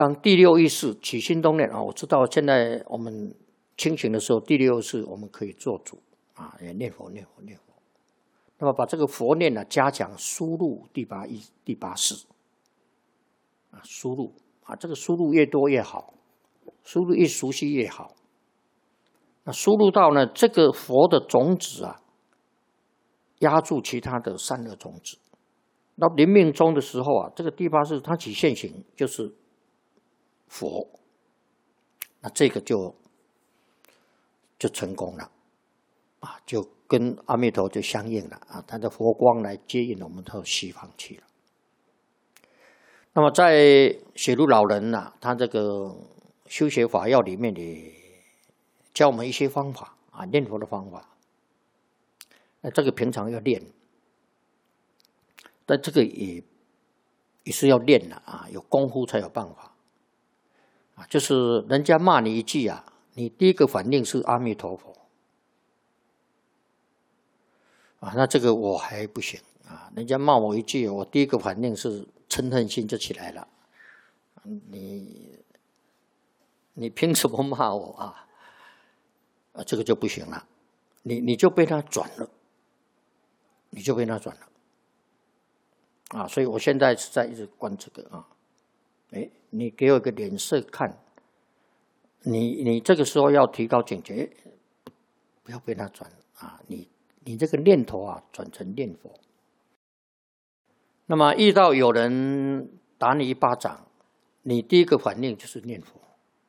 当第六意识起心动念啊，我知道现在我们清醒的时候，第六意识我们可以做主啊，也念佛念佛念佛。那么把这个佛念呢加强输入第八识啊，输入啊，这个输入越多越好，输入越熟悉越好。那输入到呢这个佛的种子啊，压住其他的善恶种子。到临命终的时候啊，这个第八识它起现行就是佛，那这个就成功了啊，就跟阿弥陀就相应了啊，他的佛光来接引我们到西方去了。那么在雪如老人啊，他这个修学法要里面的教我们一些方法啊，念佛的方法。那这个平常要练，但这个也是要练的啊，有功夫才有办法啊。就是人家骂你一句啊，你第一个反应是阿弥陀佛啊，那这个我还不行啊。人家骂我一句，我第一个反应是嗔恨心就起来了。你凭什么骂我啊？这个就不行了，你就被他转了，啊！所以我现在是在一直观这个啊，你给我一个脸色看，你这个时候要提高警觉，不要被他转啊！你这个念头啊，转成念佛。那么遇到有人打你一巴掌，你第一个反应就是念佛。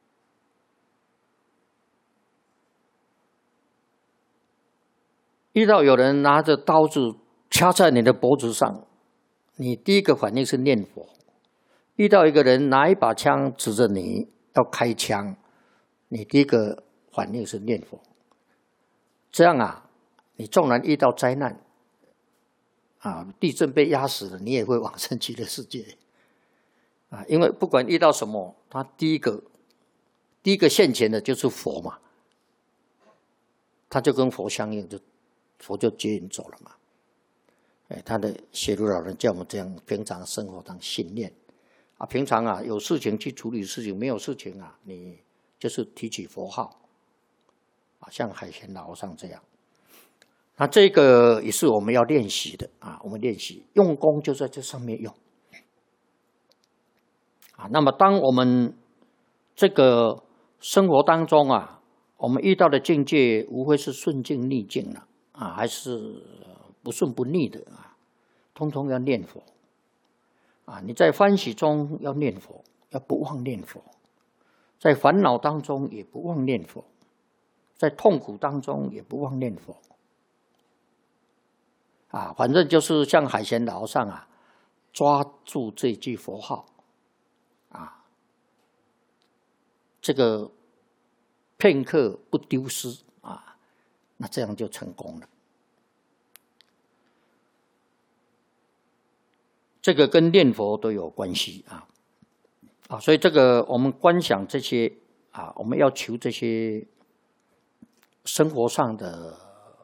遇到有人拿着刀子掐在你的脖子上，你第一个反应是念佛。遇到一个人拿一把枪指着你要开枪，你第一个反应是念佛。这样啊，你纵然遇到灾难啊，地震被压死了，你也会往生极乐世界啊，因为不管遇到什么，他第一个现前的就是佛嘛，他就跟佛相应，佛就接引走了嘛。他的雪如老人叫我们这样平常生活当信念啊，平常啊有事情去处理事情，没有事情啊，你就是提起佛号啊，像海贤老和尚这样。那这个也是我们要练习的啊，我们练习用功就在这上面用啊。那么当我们这个生活当中啊，我们遇到的境界无非是顺境逆境了啊，还是不顺不逆的啊，通通要念佛啊。你在欢喜中要念佛，要不忘念佛；在烦恼当中也不忘念佛；在痛苦当中也不忘念佛啊。反正就是像海贤老和尚啊，抓住这句佛号啊，这个片刻不丢失啊，那这样就成功了。这个跟念佛都有关系啊，所以这个我们观想这些啊，我们要求这些生活上的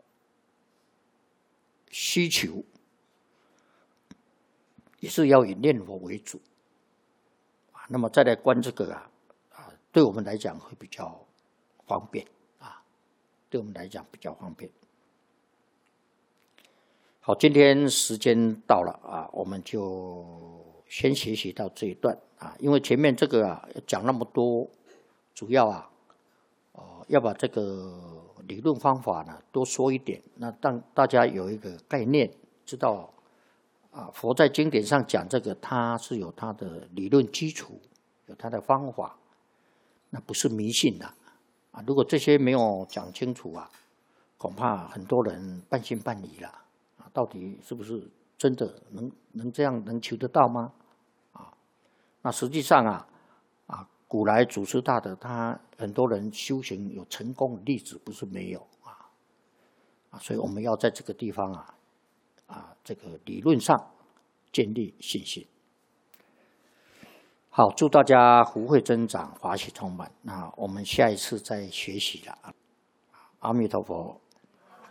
需求，也是要以念佛为主啊。那么再来观这个对我们来讲会比较方便啊，对我们来讲比较方便。好，今天时间到了啊，我们就先学习到这一段啊，因为前面这个讲那么多，主要要把这个理论方法呢多说一点，那让大家有一个概念，知道佛在经典上讲这个，它是有它的理论基础，有它的方法，那不是迷信的啊。如果这些没有讲清楚啊，恐怕很多人半信半疑了。到底是不是真的能这样能求得到吗？那实际上古来祖师大德他很多人修行有成功的例子，不是没有所以我们要在这个地方这个理论上建立信心。好，祝大家福慧增长，法喜充满。那我们下一次再学习了。阿弥陀佛。